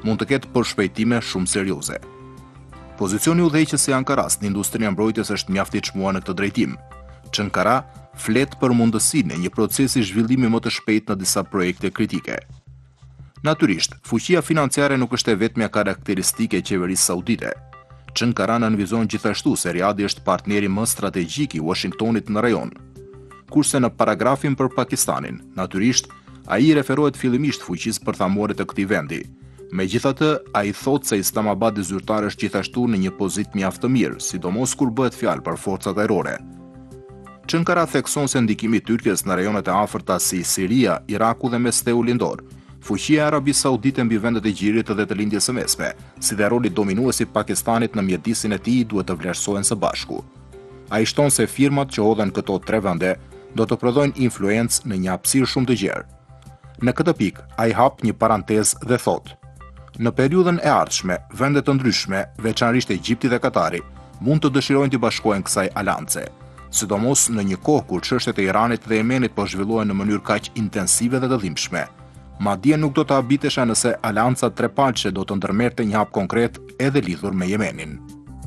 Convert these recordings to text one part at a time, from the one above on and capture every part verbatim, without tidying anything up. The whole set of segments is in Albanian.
mund të ketë përshpejtime shumë serioze. Pozicioni udhëheqës së Ankaras në industrinë e mbrojtjes është mjaft i çmuar në këtë drejtim. Çankara flet për mundësinë e një procesi zhvillimi më të shpejtë në disa projekte kritike. Natyrisht, fuqia financiare nuk është e vetmja karakteristike e qeverisë saudite. Çankara nënvizon gjithashtu se Riadi është partneri më strategjik i Washingtonit në rajon. Kurse në paragrafin për Pakistanin, natyrisht, ai referohet fillimisht fuqisë përthamore të këtij vendi. Megjithatë, ai thotë se Islamabadi zyrtar është gjithashtu në një pozitë mjaft të mirë, sidomos kur bëhet fjalë për forcat ajrore. Çankara thekson se ndikimi i Turqisë në rajonet e afërta si Siria, Iraku dhe Mesdheu Lindor, fuqia e Arabisë Saudite mbi vendet e Gjirit dhe të Lindjes së Mesme, si dhe roli dominues i Pakistanit në mjedisin e tij duhet të vlerësohen së bashku. Ai shton se firmat që hodhen këto tre vende do të prodhojnë influencë në një hapësirë shumë të gjerë. Në këtë pikë, ai hap një parantezë dhe thotë: në periudhën e ardhshme, vende të ndryshme, veçanërisht Egjipti dhe Katari, mund të dëshirojnë të bashkohen kësaj alance, sidomos në një kohë kur çështjet e Iranit dhe Yemenit po zhvillohen në mënyrë kaq intensive dhe të dhimbshme. Madje nuk do të habitesha nëse alanca trepalçe do të ndërmerrte një hap konkret edhe lidhur me Yemenin.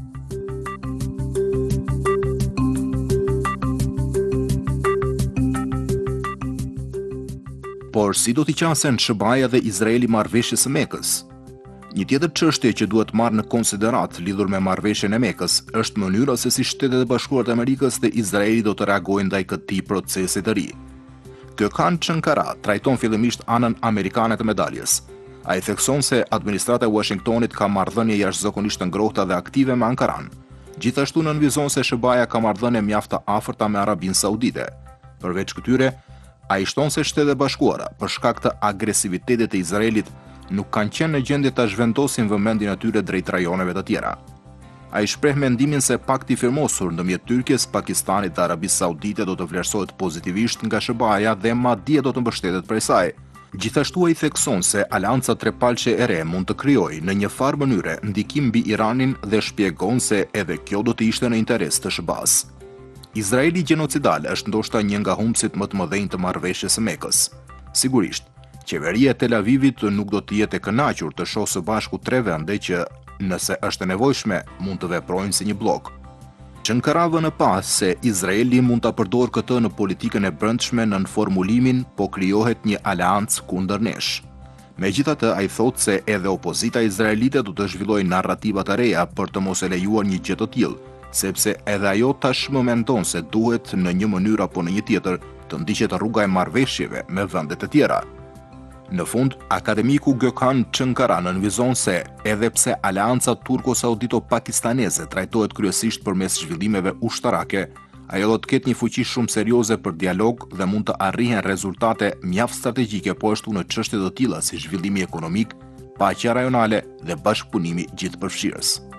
Por si do t'i qasen Shëbaja dhe Izraeli marrëveshjes së Mekës? Një tjetër çështje që duhet marrë në konsiderat lidhur me marrëveshjen e Mekës është mënyra se si Shtetet e Bashkuara të Amerikës dhe Izraeli do të reagojnë ndaj këtij procesi të ri. Gökhan Çankara trajton fillimisht anën amerikane të medaljes. Ai thekson se administrata e Washingtonit ka marrëdhënie jashtëzakonisht të ngrohta dhe aktive me Ankaran. Gjithashtu nënvizon se Shëbaja ka marrëdhënie mjaft të afërta me Arabinë Saudite. Përveç këtyre, ai shton se Shtetet e Bashkuara, për shkak të agresivitetit të Izraelit, nuk kanë qenë në gjendje ta zhvendosin vëmendjen e tyre drejt rajoneve të tjera. Ai shpreh mendimin se pakti firmosur ndërmjet Turqisë, Pakistanit dhe Arabisë Saudite do të vlerësohet pozitivisht nga Shëbaja dhe madje do të mbështetet prej saj. Gjithashtu ai thekson se alanca trepalçe e re mund të krijojë në një farë mënyre ndikim mbi Iranin dhe shpjegon se edhe kjo do të ishte në interes të Shëbas. Izraeli gjenocidal është ndoshta një nga humbësit më të mëdhenj të marrëveshjes së Mekës. Sigurisht, qeveria e Tel Avivit nuk do të jetë e kënaqur të shohë së bashku tre vende që, nëse është e nevojshme, mund të veprojnë si një blok. Çankara vën pas se Izraeli mund ta përdorë këtë në politikën e brendshme në formulimin po krijohet një aleancë kundër nesh. Megjithatë, ai thotë se edhe opozita izraelite do të zhvillojë narrativa të reja për të mos e lejuar një gjë të tillë, sepse edhe ajo tashmë mendon se duhet në një mënyrë apo në një tjetër të ndiqet rruga e marrëveshjeve me vende të tjera. Në fund, akademiku Gökhan Çankara nënvizon se edhe pse aleanca turko-saudito-pakistaneze trajtohet kryesisht përmes zhvillimeve ushtarake, ajo do të ketë një fuqi shumë serioze për dialog dhe mund të arrihen rezultate mjaft strategjike po ashtu në çështje të tilla si zhvillimi ekonomik, paqja rajonale dhe bashkëpunimi gjithëpërfshirës.